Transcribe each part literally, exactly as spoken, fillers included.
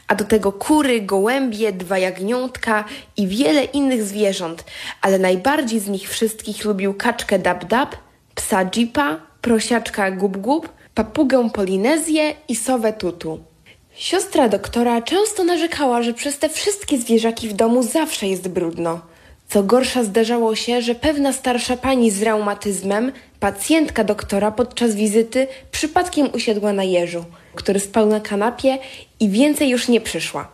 A do tego kury, gołębie, dwa jagniątka i wiele innych zwierząt, ale najbardziej z nich wszystkich lubił kaczkę Dab-Dab, psa Jeepa, prosiaczka Gub-Gub, papugę Polinezję i sowę Tutu. Siostra doktora często narzekała, że przez te wszystkie zwierzaki w domu zawsze jest brudno. Co gorsza, zdarzało się, że pewna starsza pani z reumatyzmem, pacjentka doktora podczas wizyty przypadkiem usiadła na jeżu, który spał na kanapie i więcej już nie przyszła.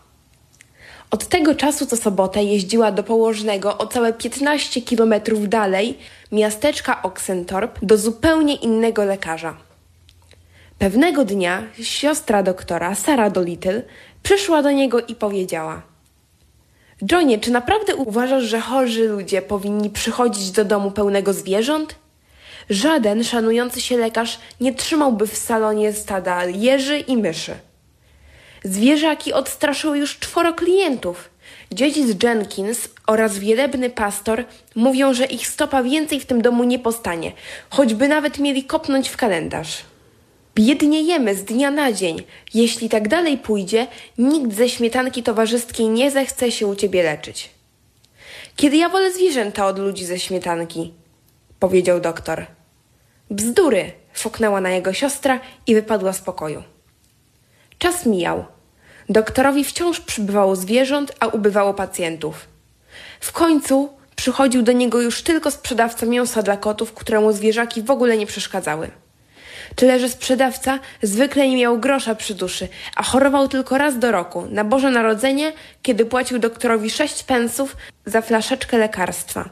Od tego czasu co sobotę jeździła do położnego o całe piętnaście kilometrów dalej miasteczka Oxenthorpe do zupełnie innego lekarza. Pewnego dnia siostra doktora, Sarah Dolittle, przyszła do niego i powiedziała: Johnie, czy naprawdę uważasz, że chorzy ludzie powinni przychodzić do domu pełnego zwierząt? Żaden szanujący się lekarz nie trzymałby w salonie stada jeży i myszy. Zwierzaki odstraszyły już czworo klientów. Dziedzic Jenkins oraz wielebny pastor mówią, że ich stopa więcej w tym domu nie postanie, choćby nawet mieli kopnąć w kalendarz. Biedniejemy z dnia na dzień. Jeśli tak dalej pójdzie, nikt ze śmietanki towarzyskiej nie zechce się u ciebie leczyć. Kiedy ja wolę zwierzęta od ludzi ze śmietanki, powiedział doktor. Bzdury, fuknęła na jego siostra i wypadła z pokoju. Czas mijał. Doktorowi wciąż przybywało zwierząt, a ubywało pacjentów. W końcu przychodził do niego już tylko sprzedawca mięsa dla kotów, któremu zwierzaki w ogóle nie przeszkadzały. Tyle, że sprzedawca zwykle nie miał grosza przy duszy, a chorował tylko raz do roku, na Boże Narodzenie, kiedy płacił doktorowi sześć pensów za flaszeczkę lekarstwa.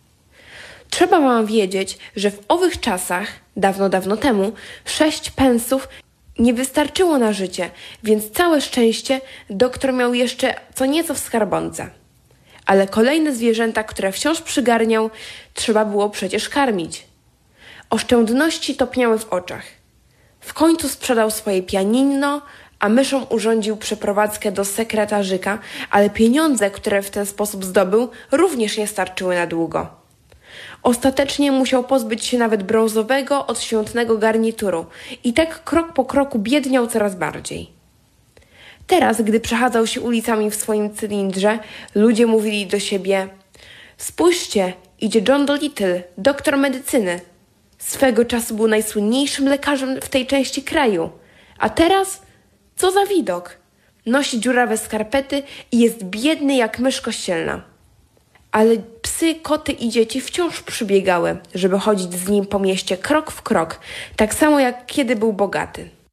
Trzeba wam wiedzieć, że w owych czasach, dawno, dawno temu, sześć pensów nie wystarczyło na życie, więc całe szczęście doktor miał jeszcze co nieco w skarbonce. Ale kolejne zwierzęta, które wciąż przygarniał, trzeba było przecież karmić. Oszczędności topniały w oczach. W końcu sprzedał swoje pianino, a myszom urządził przeprowadzkę do sekretarzyka, ale pieniądze, które w ten sposób zdobył, również nie starczyły na długo. Ostatecznie musiał pozbyć się nawet brązowego, odświętnego garnituru i tak krok po kroku biedniał coraz bardziej. Teraz, gdy przechadzał się ulicami w swoim cylindrze, ludzie mówili do siebie: spójrzcie, idzie John Dolittle, doktor medycyny. Swego czasu był najsłynniejszym lekarzem w tej części kraju. A teraz? Co za widok! Nosi dziurawe skarpety i jest biedny jak mysz kościelna. Ale psy, koty i dzieci wciąż przybiegały, żeby chodzić z nim po mieście krok w krok, tak samo jak kiedy był bogaty.